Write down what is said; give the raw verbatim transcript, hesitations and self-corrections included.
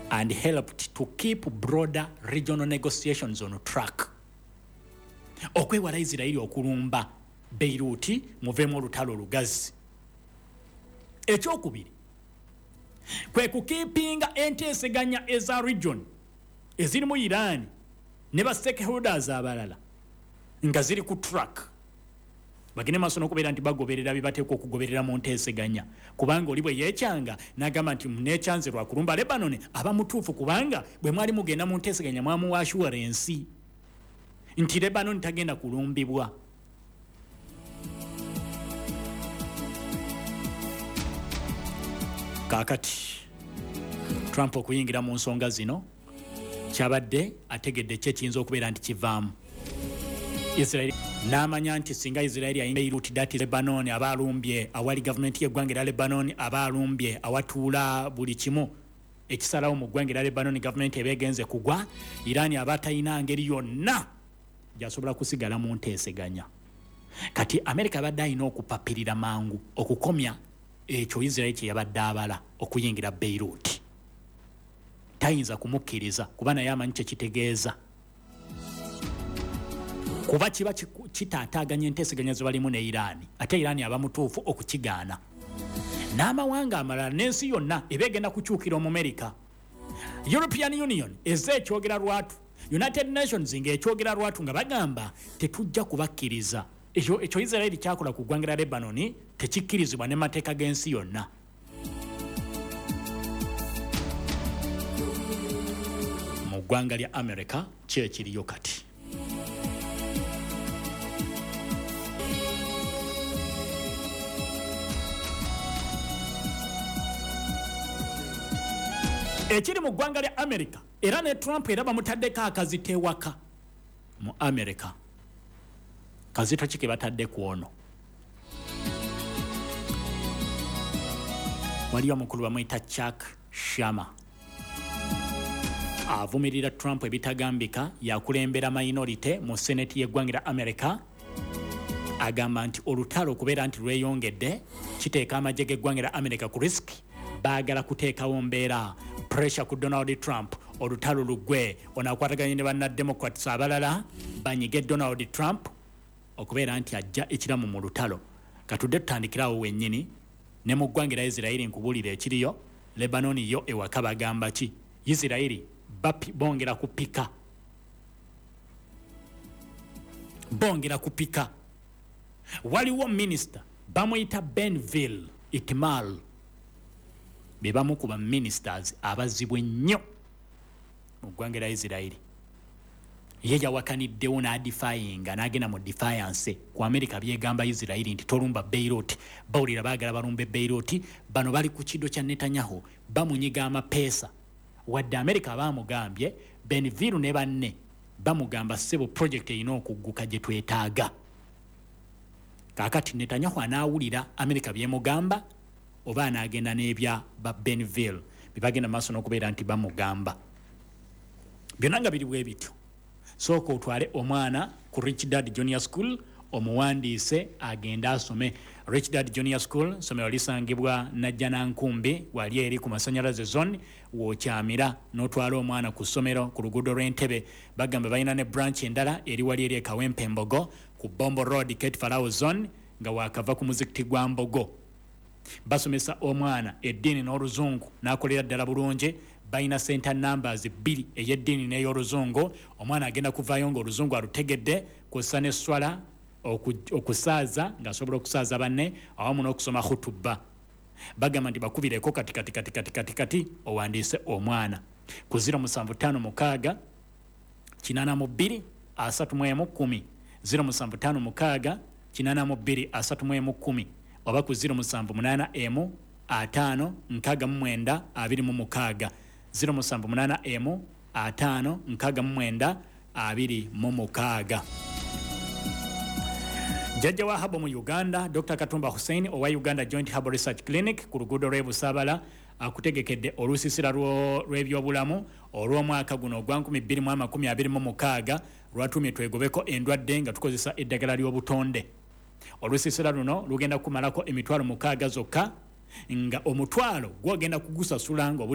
and helped to keep broader regional negotiations on track. Okwewala Israeli okulumba Beirut muvemu olutalo olugazi. Ekyokubiri kwe kukipinga enteeseganya eza region eziri mu Iran ne ba stakeholders abalala nga ziri ku track. Bagine maso nokubeera nti bagoberera bibateeka okugoberera mu nteeseganya kubanga oli bwe yeekyanga n'agamba nti munechanze lwa kulumba Lebanon aba mutuufu kubanga bwe mwali mugenda mu nteeseganya mwamu assurance nti Lebanon tagenda kulumbibwa. Kakati Trump okuyingira mu nsonga zino kyabadde ategedde kye kiyinza okubeera nti kivaamu. Israel n'amanya nti singa Israel yayinga Beirut dati Lebanon abalumbye awali government y'eggwanga lya Lebanon abalumbye awatuula buli kimu ekisalawo mu ggwanga lya Lebanon government ebegenze kugwa Iran abatayina ngeri yonna jasobola kusigala mu nteeseganya. Kati America abadde ayina okupapirira mangu okukomya ekyo Israel kye yabadde abala okuyingira Beirut. Tayinza kumukkiriza kuba naye amanyi kye kitegeeza. Kuba kiba kitaataaganya enteeseganya ze balimu ne Iran ate Iran aba mutuufu okukigaana. N'amawanga amalala n'ensi yonna ebeegenda kukyukira mu America. European Union eze ekyogera lwatu, United Nations ng'ekyogera lwatu nga bagamba tetujja kubakkiriza. Ekyo ekyo Israel kyakola ku ggwanga lya Lebanon tekikkirizibwa ne mateeka g'ensi yonna. Mu ggwanga lya America kye kiriyo kati. Ekiri mu ggwanga lya America era ne Trump era bamutaddeko akaziteewaka mu America. Kazito kike batadde ku ono. Waliyo omukulu bamuyita Chuck Schumer avumirira Trump ebitagambika yakulembera minority mu Senate y'eggwanga lya America. Agamba nti olutalo okubeera nti lweyongedde kiteeka amagye g'eggwanga lya America ku risk. Baagala kuteekawo mbeera pressure ku Donald Trump olutalo lugwe onakwataganye ne banna Democrats abalala banyige Donald Trump okubeera nti ajja ekiramu mu lutalo. Katudde tutandikirawo wennyini ne mu ggwanga lya Israeli nkubulira ekiriyo. Lebanon yo ewaka bagamba ki Israeli bapi bongera kupika bongera kupika. Waliwo minister bamuyita Benville Itmal bebamu kuba ministers abazibwe nnyo mu ggwanga lya Israeli. Ye yawakaniddewo n'adifyinga n'agenda mu defiance ku America byegamba Israeli nti tolumba Beirut. Bawulira baagala balumbe Beirut. Bano bali ku kiddo kya Netanyahu bamunyiga amapeesa wadde America baamugambye Benville ne banne bamugamba ssebo project erina okugguka gye twetaaga. Kaakati Netanyahu anaawulira America byemugamba oba anaagenda n'ebya ba Benville bibagenda maaso n'okubeera nti bamugamba. Byonna nga biri bwe bityo. Sooka otwale omwana ku Rich Dad Junior School omuwandiise agenda asome. Rich Dad Junior School somero lisangibwa Najja Nankumbi wali eri ku Masanyalaze zone w'okyamira n'otwala omwana ku ssomero ku luguudo lw'Entebbe. Bagamba balina ne branch endala eri wali eri e Kawempe Mbogo ku Bombo Road Kate Farao zone nga waakava ku muzikiti gwa Mbogo. Basomesa omwana eddiini n'oluzungu n'akolera ddala bulungi. Baina center numbers bbiri ey'eddiini n'ey'oluzungu. Omwana agenda kuvaayo ng'oluzungu alutegedde kw'ossa n'esswala okusaaza ng'asobola okusaaza banne awamu n'okusoma khutuba. Bagamba nti bakubireko kati kati kati kati kati kati owandiise omwana ku zero musanvu ttaano mukaaga kinaana mu bbiri asatu mu emu kkumi zero musanvu ttaano mukaaga kinaana mu bbiri asatu mu emu kkumi oba ku zero musanvu munaana emu ataano nkaaga mu mwenda abiri mu mukaaga zero musanvu munaana emu ataano nkaaga mu mwenda abiri mu mukaaga. Jjajja wa Habo mu Uganda Doctor Katumba Hussein owa Uganda Joint Herbal Research Clinic ku luguudo lw'e Busaabala akutegekedde olusiisira lw'ebyobulamu olw'omwaka guno ogwa nkumi bbiri mu amakumi abiri mu mukaaga lwatumye twegobeko endwadde nga tukozesa eddagala ly'obutonde. Olusiisira luno lugenda kumalako emitwalo mukaaga zokka nga omutwalo gwagenda kugusasula nga